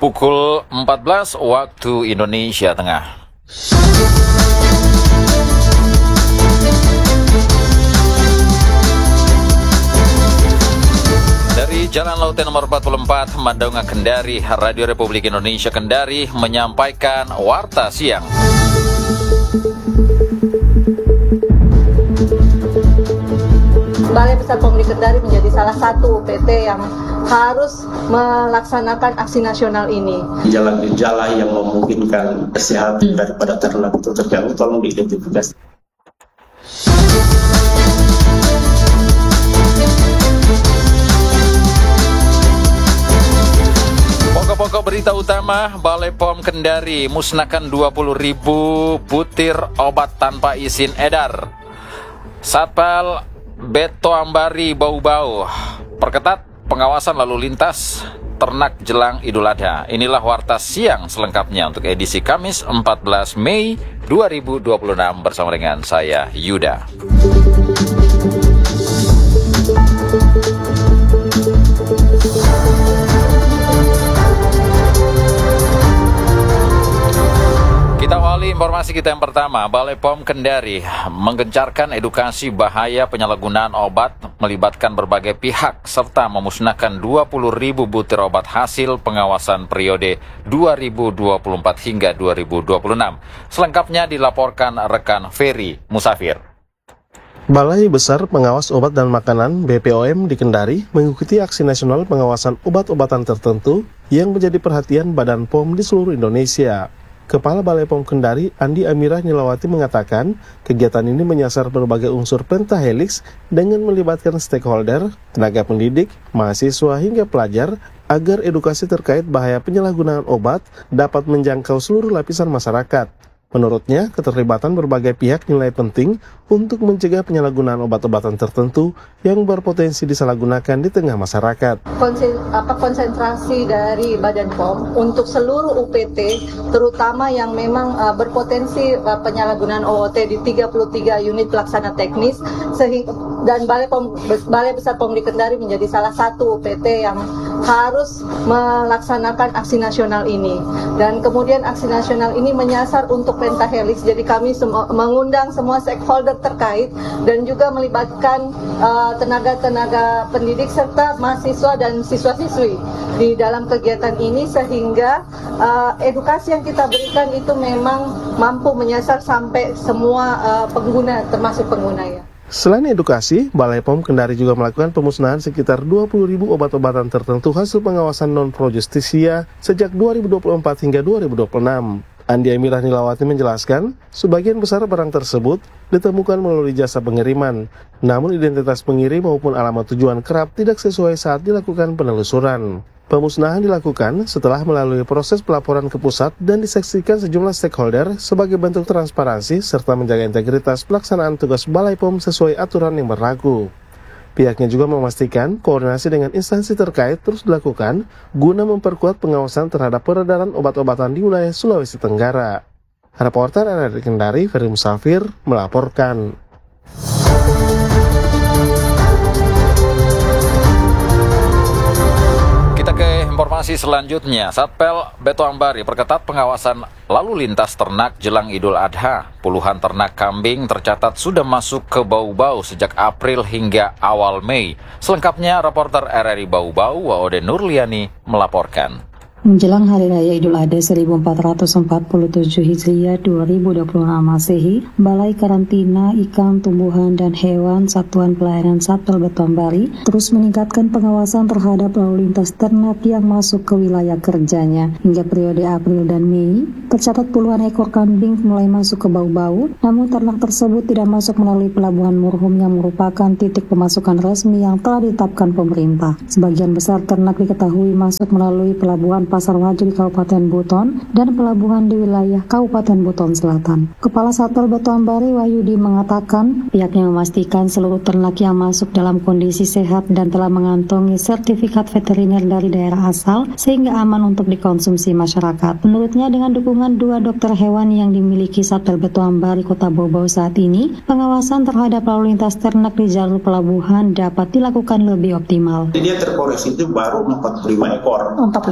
Pukul 14 waktu Indonesia Tengah. Dari Jalan Laute nomor 44, Mandonga, Kendari, Radio Republik Indonesia Kendari menyampaikan Warta Siang. Balai Besar POM di Kendari menjadi salah satu UPT yang harus melaksanakan aksi nasional ini. Gejala-gejala yang memungkinkan kesehatan daripada ternak itu terganggu, tolong diidentifikasi. Pokok berita utama, Balai POM Kendari musnahkan 20.000 butir obat tanpa izin edar. Satpol Beto Ambari Bau-Bau perketat pengawasan lalu lintas ternak jelang Idul Adha. Inilah Warta Siang selengkapnya untuk edisi Kamis 14 Mei 2026 bersama dengan saya Yuda. Kita awali informasi kita yang pertama. Balai POM Kendari menggencarkan edukasi bahaya penyalahgunaan obat melibatkan berbagai pihak serta memusnahkan 20.000 butir obat hasil pengawasan periode 2024 hingga 2026. Selengkapnya dilaporkan rekan Ferry Musafir. Balai Besar Pengawas Obat dan Makanan (BPOM) di Kendari mengikuti aksi nasional pengawasan obat-obatan tertentu yang menjadi perhatian Badan POM di seluruh Indonesia. Kepala Balai POM Kendari, Andi Amirah Nilawati mengatakan, kegiatan ini menyasar berbagai unsur pentahelix dengan melibatkan stakeholder, tenaga pendidik, mahasiswa hingga pelajar agar edukasi terkait bahaya penyalahgunaan obat dapat menjangkau seluruh lapisan masyarakat. Menurutnya, keterlibatan berbagai pihak nilai penting untuk mencegah penyalahgunaan obat-obatan tertentu yang berpotensi disalahgunakan di tengah masyarakat. Konsentrasi dari Badan POM untuk seluruh UPT, terutama yang memang berpotensi penyalahgunaan OOT di 33 unit pelaksana teknis, dan Balai Besar POM di Kendari menjadi salah satu UPT yang harus melaksanakan aksi nasional ini. Dan kemudian aksi nasional ini menyasar untuk pentahelix, jadi kami mengundang semua stakeholder terkait dan juga melibatkan tenaga-tenaga pendidik serta mahasiswa dan siswa-siswi di dalam kegiatan ini, sehingga edukasi yang kita berikan itu memang mampu menyasar sampai semua pengguna, termasuk pengguna ya. Selain edukasi, Balai POM Kendari juga melakukan pemusnahan sekitar 20.000 obat-obatan tertentu hasil pengawasan non-pro justisia sejak 2024 hingga 2026. Andi Amirah Nilawati menjelaskan, sebagian besar barang tersebut ditemukan melalui jasa pengiriman, namun identitas pengirim maupun alamat tujuan kerap tidak sesuai saat dilakukan penelusuran. Pemusnahan dilakukan setelah melalui proses pelaporan ke pusat dan disaksikan sejumlah stakeholder sebagai bentuk transparansi serta menjaga integritas pelaksanaan tugas Balai POM sesuai aturan yang berlaku. Pihaknya juga memastikan koordinasi dengan instansi terkait terus dilakukan guna memperkuat pengawasan terhadap peredaran obat-obatan di wilayah Sulawesi Tenggara. Reporter RRI Kendari, Ferry Musafir, melaporkan. Kita ke informasi selanjutnya. Satpol Beto Ambari perketat pengawasan lalu lintas ternak jelang Idul Adha. Puluhan ternak kambing tercatat sudah masuk ke Bau-Bau sejak April hingga awal Mei. Selengkapnya reporter RRI Bau-Bau Waode Nurliani melaporkan. Menjelang Hari Raya Idul Adha 1447 Hijriah 2026 Masehi, Balai Karantina Ikan, Tumbuhan, dan Hewan Satuan Pelayanan Satpol Beto Ambari terus meningkatkan pengawasan terhadap lalu lintas ternak yang masuk ke wilayah kerjanya. Hingga periode April dan Mei, tercatat puluhan ekor kambing mulai masuk ke Bau-Bau, namun ternak tersebut tidak masuk melalui Pelabuhan Murhum yang merupakan titik pemasukan resmi yang telah ditetapkan pemerintah. Sebagian besar ternak diketahui masuk melalui Pelabuhan Pasar Waju di Kabupaten Buton dan pelabuhan di wilayah Kabupaten Buton Selatan. Kepala Satpol Beto Ambari Wahyudi mengatakan pihaknya memastikan seluruh ternak yang masuk dalam kondisi sehat dan telah mengantongi sertifikat veteriner dari daerah asal sehingga aman untuk dikonsumsi masyarakat. Menurutnya dengan dukungan 2 dokter hewan yang dimiliki Satpol Beto Ambari Kota Bau-Bau saat ini, pengawasan terhadap lalu lintas ternak di jalur pelabuhan dapat dilakukan lebih optimal. Dia terkoreksi itu baru 45 ekor. 45 ekor. Dan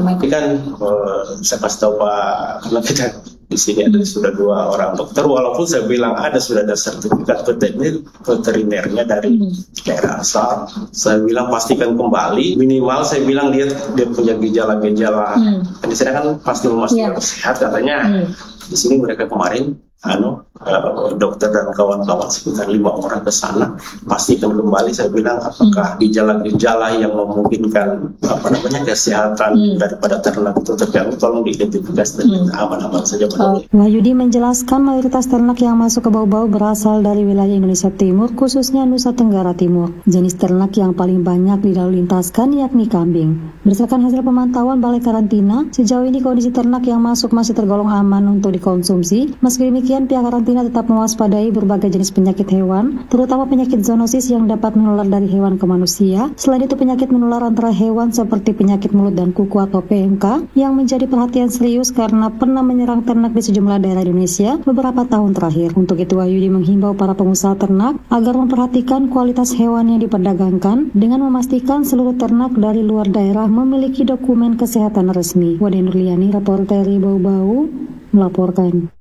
saya kasih tahu Pak, karena kita di sini ada sudah 2 orang dokter, walaupun saya bilang sudah ada sertifikat veterinernya dari daerah asal, saya bilang pastikan kembali, minimal saya bilang dia punya gejala-gejala. Di sana kan pasti memastikan sehat katanya. Di sini mereka kemarin dokter dan kawan-kawan sekitar 5 orang ke sana, pastikan kembali, saya bilang apakah gejala-gejala yang memungkinkan kesehatan daripada ternak itu terganggu, tolong diidentifikasi dan aman-aman saja. Wahyudi menjelaskan mayoritas ternak yang masuk ke Bau-Bau berasal dari wilayah Indonesia Timur, khususnya Nusa Tenggara Timur. Jenis ternak yang paling banyak dilalu lintaskan yakni kambing. Berdasarkan hasil pemantauan Balai Karantina, sejauh ini kondisi ternak yang masuk masih tergolong aman untuk dikonsumsi. Meski demikian, pihak karantina tetap mewaspadai berbagai jenis penyakit hewan, terutama penyakit zoonosis yang dapat menular dari hewan ke manusia. Selain itu, penyakit menular antara hewan seperti penyakit mulut dan kuku atau PMK yang menjadi perhatian serius karena pernah menyerang ternak di sejumlah daerah Indonesia beberapa tahun terakhir. Untuk itu, Wahyudi menghimbau para pengusaha ternak agar memperhatikan kualitas hewan yang diperdagangkan dengan memastikan seluruh ternak dari luar daerah memiliki dokumen kesehatan resmi. Wade Nurliani, reporter Bau-Bau, melaporkan.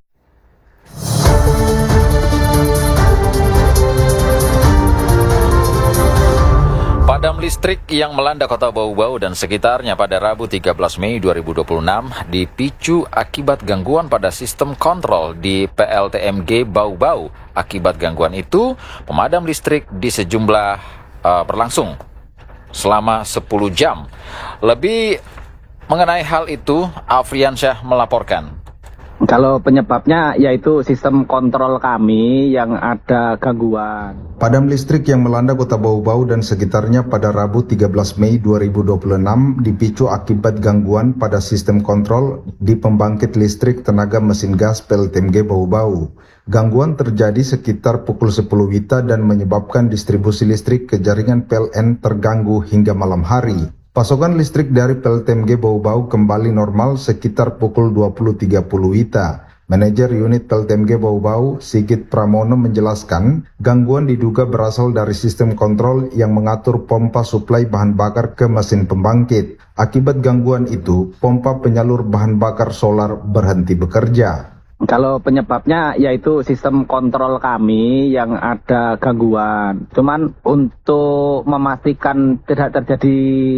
Padam listrik yang melanda kota Bau-Bau dan sekitarnya pada Rabu 13 Mei 2026 dipicu akibat gangguan pada sistem kontrol di PLTMG Bau-Bau. Akibat gangguan itu, pemadam listrik di sejumlah berlangsung selama 10 jam. Lebih mengenai hal itu, Afriansyah melaporkan. Kalau penyebabnya yaitu sistem kontrol kami yang ada gangguan. Padam listrik yang melanda kota Bau-Bau dan sekitarnya pada Rabu 13 Mei 2026 dipicu akibat gangguan pada sistem kontrol di pembangkit listrik tenaga mesin gas PLTMG Bau-Bau. Gangguan terjadi sekitar pukul 10 WITA dan menyebabkan distribusi listrik ke jaringan PLN terganggu hingga malam hari. Pasokan listrik dari PLTMG Bau-Bau kembali normal sekitar pukul 20.30 WITA. Manajer unit PLTMG Bau-Bau, Sigit Pramono menjelaskan, gangguan diduga berasal dari sistem kontrol yang mengatur pompa suplai bahan bakar ke mesin pembangkit. Akibat gangguan itu, pompa penyalur bahan bakar solar berhenti bekerja. Kalau penyebabnya yaitu sistem kontrol kami yang ada gangguan. Cuman untuk memastikan tidak terjadi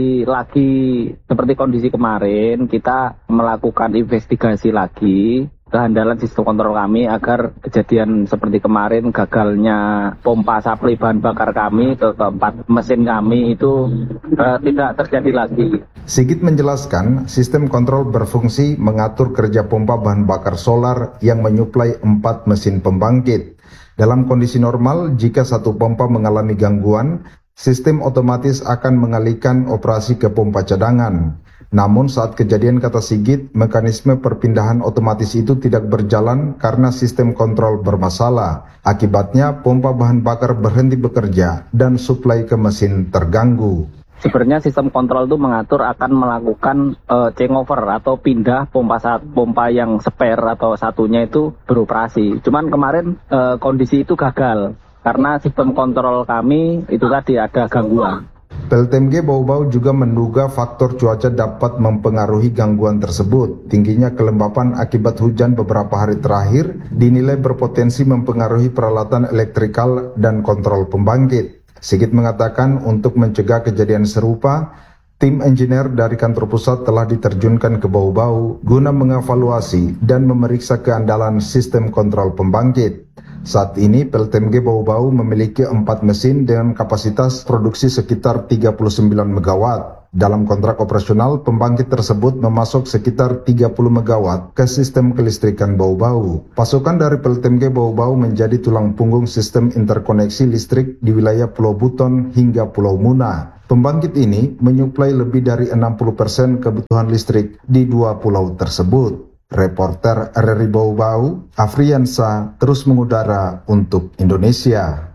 lagi seperti kondisi kemarin, kita melakukan investigasi lagi kehandalan sistem kontrol kami agar kejadian seperti kemarin gagalnya pompa suplai bahan bakar kami ke keempat mesin kami itu tidak terjadi lagi. Sigit menjelaskan, sistem kontrol berfungsi mengatur kerja pompa bahan bakar solar yang menyuplai 4 mesin pembangkit. Dalam kondisi normal, jika satu pompa mengalami gangguan, sistem otomatis akan mengalihkan operasi ke pompa cadangan. Namun saat kejadian, kata Sigit, mekanisme perpindahan otomatis itu tidak berjalan karena sistem kontrol bermasalah. Akibatnya pompa bahan bakar berhenti bekerja dan suplai ke mesin terganggu. Sebenarnya sistem kontrol itu mengatur akan melakukan changeover atau pindah pompa yang spare atau satunya itu beroperasi. Cuman kemarin kondisi itu gagal karena sistem kontrol kami itu tadi ada gangguan. PLTMG Bau-Bau juga menduga faktor cuaca dapat mempengaruhi gangguan tersebut. Tingginya kelembapan akibat hujan beberapa hari terakhir dinilai berpotensi mempengaruhi peralatan elektrikal dan kontrol pembangkit. Sigit mengatakan untuk mencegah kejadian serupa, tim engineer dari kantor pusat telah diterjunkan ke Bau-Bau guna mengevaluasi dan memeriksa keandalan sistem kontrol pembangkit. Saat ini PLTMG Bau-Bau memiliki 4 mesin dengan kapasitas produksi sekitar 39 MW. Dalam kontrak operasional, pembangkit tersebut memasok sekitar 30 MW ke sistem kelistrikan Bau-Bau. Pasokan dari PLTMG Bau-Bau menjadi tulang punggung sistem interkoneksi listrik di wilayah Pulau Buton hingga Pulau Muna. Pembangkit ini menyuplai lebih dari 60% kebutuhan listrik di 2 pulau tersebut. Reporter RRI Bau-Bau, Afriansa, terus mengudara untuk Indonesia.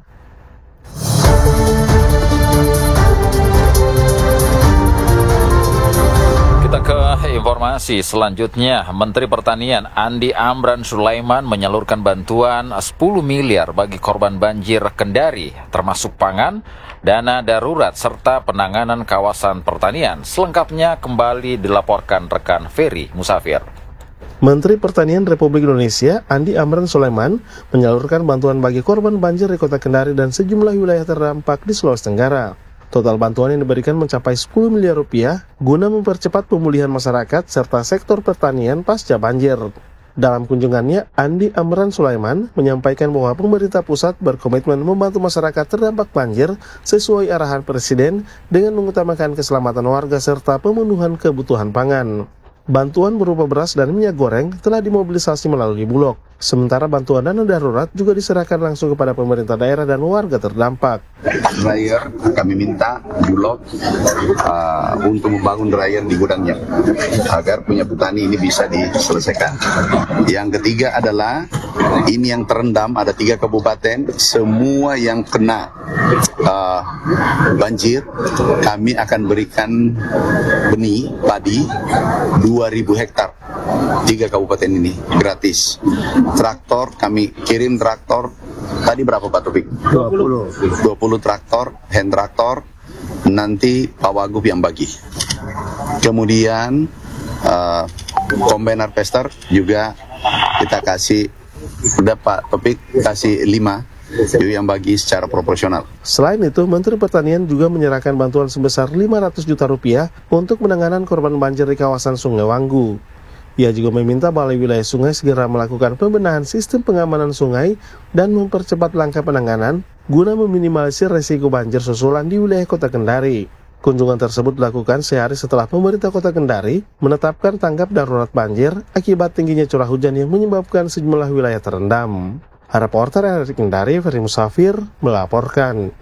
Kita ke informasi selanjutnya, Menteri Pertanian Andi Amran Sulaiman menyalurkan bantuan 10 miliar bagi korban banjir Kendari, termasuk pangan, dana darurat, serta penanganan kawasan pertanian. Selengkapnya kembali dilaporkan rekan Ferry Musafir. Menteri Pertanian Republik Indonesia Andi Amran Sulaiman menyalurkan bantuan bagi korban banjir di Kota Kendari dan sejumlah wilayah terdampak di Sulawesi Tenggara. Total bantuan yang diberikan mencapai 10 miliar rupiah guna mempercepat pemulihan masyarakat serta sektor pertanian pasca banjir. Dalam kunjungannya, Andi Amran Sulaiman menyampaikan bahwa pemerintah pusat berkomitmen membantu masyarakat terdampak banjir sesuai arahan Presiden dengan mengutamakan keselamatan warga serta pemenuhan kebutuhan pangan. Bantuan berupa beras dan minyak goreng telah dimobilisasi melalui Bulog. Sementara bantuan dana darurat juga diserahkan langsung kepada pemerintah daerah dan warga terdampak. Dryer kami minta Bulog untuk membangun dryer di gudangnya agar punya petani ini bisa diselesaikan. Yang ketiga adalah ini yang terendam ada 3 kabupaten, semua yang kena banjir kami akan berikan benih padi 2.000 hektar 3 kabupaten ini gratis. Traktor kami kirim traktor tadi berapa Pak Topik? 20 traktor, hand traktor, nanti Pak Wagub yang bagi. Kemudian combine harvester juga kita kasih, udah Pak Topik kasih 5 yang bagi secara proporsional. Selain itu, Menteri Pertanian juga menyerahkan bantuan sebesar 500 juta rupiah untuk penanganan korban banjir di kawasan Sungai Wanggu. Ia juga meminta Balai Wilayah Sungai segera melakukan pembenahan sistem pengamanan sungai dan mempercepat langkah penanganan guna meminimalisir resiko banjir susulan di wilayah Kota Kendari. Kunjungan tersebut dilakukan sehari setelah pemerintah Kota Kendari menetapkan tanggap darurat banjir akibat tingginya curah hujan yang menyebabkan sejumlah wilayah terendam. Reporter RRI Kendari, Ferry Musafir, melaporkan.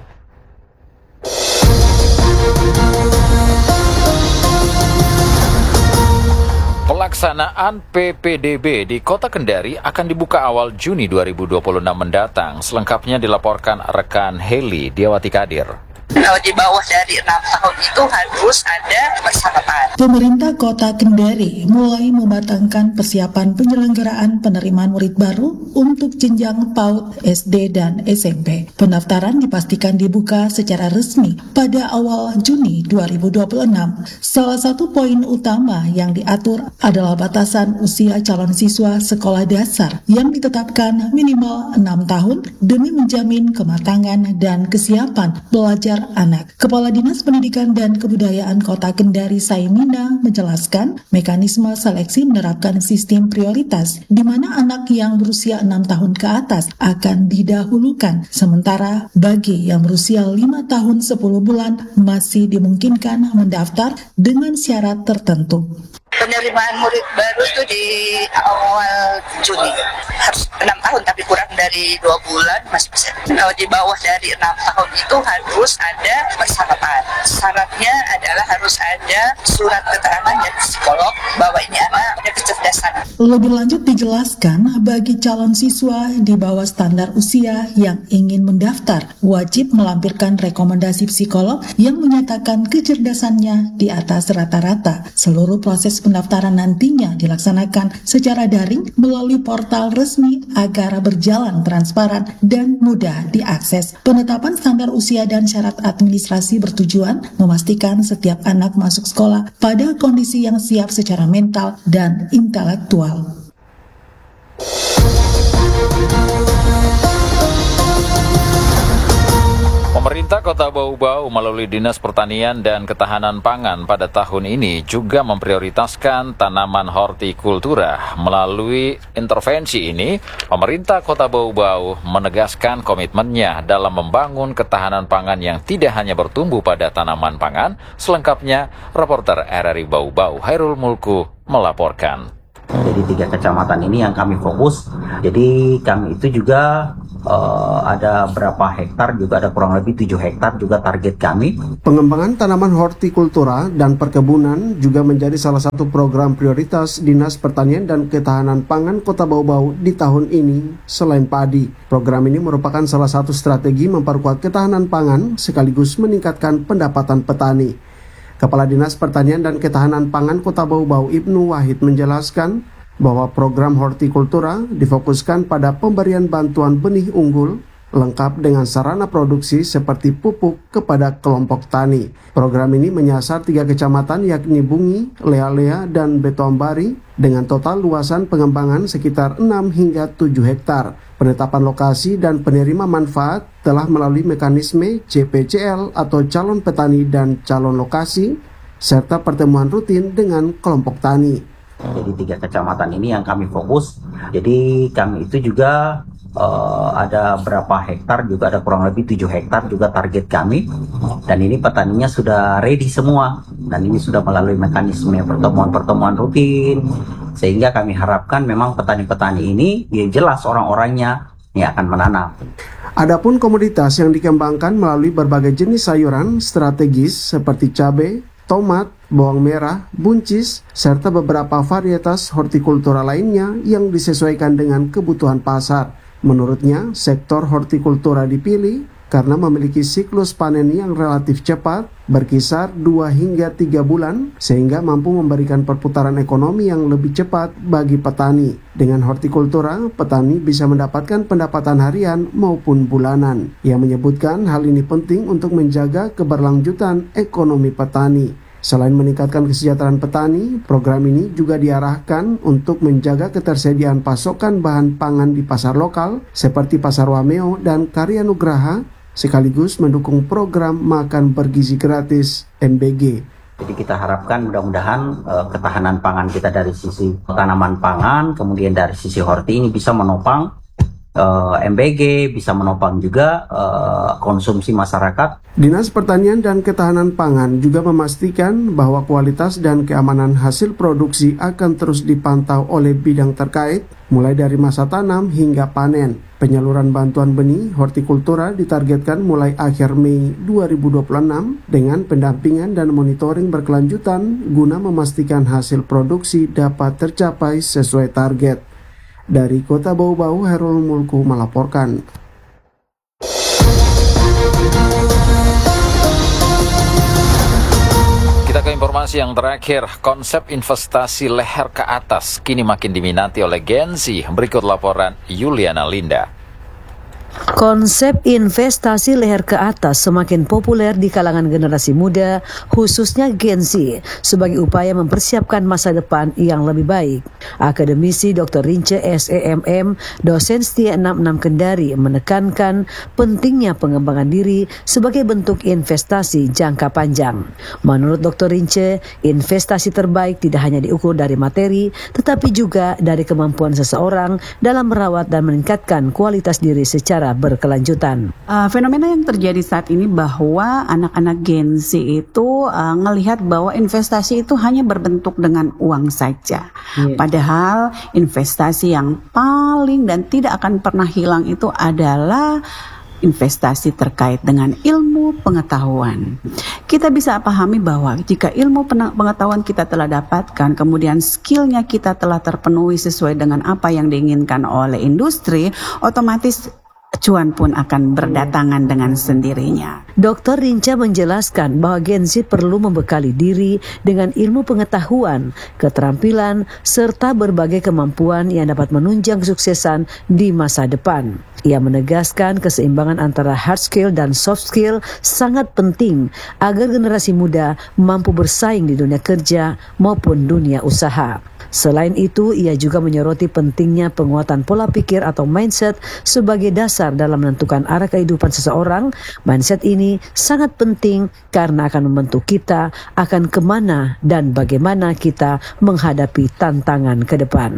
Pelaksanaan PPDB di Kota Kendari akan dibuka awal Juni 2026 mendatang. Selengkapnya dilaporkan rekan Heli Diawati Kadir. Kalau di bawah dari 6 tahun itu harus ada persyaratan. Pemerintah Kota Kendari mulai mematangkan persiapan penyelenggaraan penerimaan murid baru untuk jenjang PAUD, SD, dan SMP. Pendaftaran dipastikan dibuka secara resmi pada awal Juni 2026. Salah satu poin utama yang diatur adalah batasan usia calon siswa sekolah dasar yang ditetapkan minimal 6 tahun demi menjamin kematangan dan kesiapan belajar anak. Kepala Dinas Pendidikan dan Kebudayaan Kota Kendari Saimina menjelaskan mekanisme seleksi menerapkan sistem prioritas di mana anak yang berusia 6 tahun ke atas akan didahulukan, sementara bagi yang berusia 5 tahun 10 bulan masih dimungkinkan mendaftar dengan syarat tertentu. Penerimaan murid baru itu di awal Juni, harus 6 tahun tapi kurang dari 2 bulan masih bisa. Kalau di bawah dari 6 tahun itu harus ada persyaratan. Syaratnya adalah harus ada surat keterangan dari psikolog bahwa ini anak ada kecerdasan. Lebih lanjut dijelaskan bagi calon siswa di bawah standar usia yang ingin mendaftar wajib melampirkan rekomendasi psikolog yang menyatakan kecerdasannya di atas rata-rata. Seluruh proses pendaftaran nantinya dilaksanakan secara daring melalui portal resmi agar berjalan transparan dan mudah diakses. Penetapan standar usia dan syarat administrasi bertujuan memastikan setiap anak masuk sekolah pada kondisi yang siap secara mental dan intelektual. Pemerintah Kota Bau-Bau melalui Dinas Pertanian dan Ketahanan Pangan pada tahun ini juga memprioritaskan tanaman hortikultura. Melalui intervensi ini, pemerintah Kota Bau-Bau menegaskan komitmennya dalam membangun ketahanan pangan yang tidak hanya bertumbuh pada tanaman pangan. Selengkapnya, reporter RRI Bau-Bau Hairul Mulku melaporkan. Jadi 3 kecamatan ini yang kami fokus. Jadi kami itu juga ada berapa hektar, juga ada kurang lebih 7 hektar juga target kami. Pengembangan tanaman hortikultura dan perkebunan juga menjadi salah satu program prioritas Dinas Pertanian dan Ketahanan Pangan Kota Bau-Bau di tahun ini selain padi. Program ini merupakan salah satu strategi memperkuat ketahanan pangan sekaligus meningkatkan pendapatan petani. Kepala Dinas Pertanian dan Ketahanan Pangan Kota Bau-Bau Ibnu Wahid menjelaskan bahwa program hortikultura difokuskan pada pemberian bantuan benih unggul lengkap dengan sarana produksi seperti pupuk kepada kelompok tani. Program ini menyasar 3 kecamatan yakni Bungi, Lea-Lea, dan Betoambari dengan total luasan pengembangan sekitar 6 hingga 7 hektar. Penetapan lokasi dan penerima manfaat telah melalui mekanisme CPCL atau calon petani dan calon lokasi, serta pertemuan rutin dengan kelompok tani. Jadi 3 kecamatan ini yang kami fokus. Jadi kami itu juga ada berapa hektar, juga ada kurang lebih 7 hektar juga target kami, dan ini petaninya sudah ready semua, dan ini sudah melalui mekanisme pertemuan-pertemuan rutin, sehingga kami harapkan memang petani-petani ini ya jelas orang-orangnya yang akan menanam. Adapun komoditas yang dikembangkan melalui berbagai jenis sayuran strategis seperti cabai, tomat, bawang merah, buncis, serta beberapa varietas hortikultura lainnya yang disesuaikan dengan kebutuhan pasar. Menurutnya, sektor hortikultura dipilih karena memiliki siklus panen yang relatif cepat, berkisar 2 hingga 3 bulan, sehingga mampu memberikan perputaran ekonomi yang lebih cepat bagi petani. Dengan hortikultura, petani bisa mendapatkan pendapatan harian maupun bulanan. Ia menyebutkan hal ini penting untuk menjaga keberlanjutan ekonomi petani. Selain meningkatkan kesejahteraan petani, program ini juga diarahkan untuk menjaga ketersediaan pasokan bahan pangan di pasar lokal seperti Pasar Wameo dan Karya Nugraha, sekaligus mendukung program makan bergizi gratis MBG. Jadi kita harapkan mudah-mudahan ketahanan pangan kita dari sisi tanaman pangan, kemudian dari sisi horti ini bisa menopang MBG, bisa menopang juga konsumsi masyarakat. Dinas Pertanian dan Ketahanan Pangan juga memastikan bahwa kualitas dan keamanan hasil produksi akan terus dipantau oleh bidang terkait, mulai dari masa tanam hingga panen. Penyaluran bantuan benih hortikultura ditargetkan mulai akhir Mei 2026 dengan pendampingan dan monitoring berkelanjutan guna memastikan hasil produksi dapat tercapai sesuai target. Dari Kota Bau-Bau, Herul Mulku melaporkan. Kita ke informasi yang terakhir. Konsep investasi leher ke atas kini makin diminati oleh Gen Z. Berikut laporan Yuliana Linda. Konsep investasi leher ke atas semakin populer di kalangan generasi muda, khususnya Gen Z, sebagai upaya mempersiapkan masa depan yang lebih baik. Akademisi Dr. Rince SEMM, dosen setia 66 Kendari, menekankan pentingnya pengembangan diri sebagai bentuk investasi jangka panjang. Menurut Dr. Rince, investasi terbaik tidak hanya diukur dari materi, tetapi juga dari kemampuan seseorang dalam merawat dan meningkatkan kualitas diri secara berkelanjutan. Fenomena yang terjadi saat ini bahwa anak-anak Gen Z itu ngelihat bahwa investasi itu hanya berbentuk dengan uang saja. Padahal investasi yang paling dan tidak akan pernah hilang itu adalah investasi terkait dengan ilmu pengetahuan. Kita bisa pahami bahwa jika ilmu pengetahuan kita telah dapatkan, kemudian skillnya kita telah terpenuhi sesuai dengan apa yang diinginkan oleh industri, otomatis cuan pun akan berdatangan dengan sendirinya. Dr. Rinca menjelaskan bahwa Gen Z perlu membekali diri dengan ilmu pengetahuan, keterampilan, serta berbagai kemampuan yang dapat menunjang kesuksesan di masa depan. Ia menegaskan keseimbangan antara hard skill dan soft skill sangat penting agar generasi muda mampu bersaing di dunia kerja maupun dunia usaha. Selain itu, ia juga menyoroti pentingnya penguatan pola pikir atau mindset sebagai dasar dalam menentukan arah kehidupan seseorang. Mindset ini sangat penting karena akan membentuk kita akan kemana dan bagaimana kita menghadapi tantangan ke depan.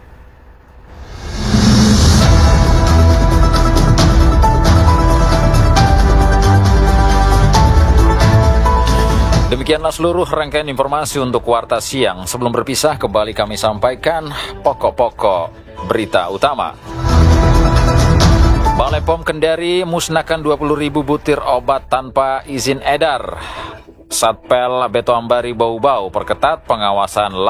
Demikianlah seluruh rangkaian informasi untuk Warta Siang. Sebelum berpisah, kembali kami sampaikan pokok-pokok berita utama. Balai POM Kendari musnahkan 20.000 butir obat tanpa izin edar. Satpel Betoambari Bau-Bau perketat pengawasan